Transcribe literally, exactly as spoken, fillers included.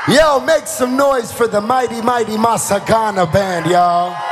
Yo, make some noise for the mighty, mighty Masagana band, y'all.